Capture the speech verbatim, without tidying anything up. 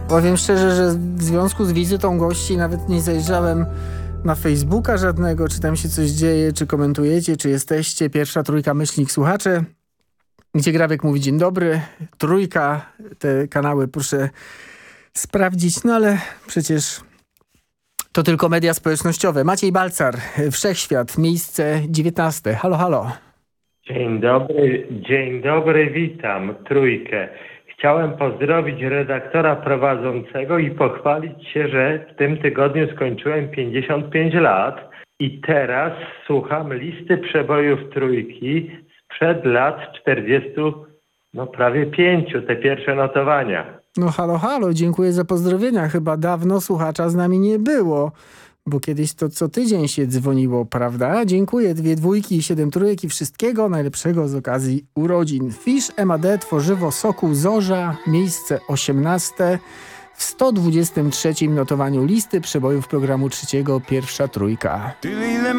Powiem szczerze, że w związku z wizytą gości nawet nie zajrzałem na Facebooka żadnego, czy tam się coś dzieje, czy komentujecie, czy jesteście. Pierwsza trójka myślnik słuchacze, gdzie Grabek mówi dzień dobry. Trójka, te kanały proszę sprawdzić, no ale przecież to tylko media społecznościowe. Maciej Balcar, Wszechświat, miejsce dziewiętnaste. Halo, halo. Dzień dobry, dzień dobry, witam trójkę. Chciałem pozdrowić redaktora prowadzącego i pochwalić się, że w tym tygodniu skończyłem pięćdziesiąt pięć lat i teraz słucham listy przebojów trójki sprzed lat czterdziestu, no prawie pięciu, te pierwsze notowania. No halo, halo, dziękuję za pozdrowienia. Chyba dawno słuchacza z nami nie było, bo kiedyś to co tydzień się dzwoniło, prawda? Dziękuję. Dwie dwójki i siedem trójek i wszystkiego najlepszego z okazji urodzin. Fisz, M A D, Tworzywo, Sokół, Zorza, miejsce osiemnaste w sto dwudziestym trzecim notowaniu listy przebojów programu trzeciego, pierwsza trójka.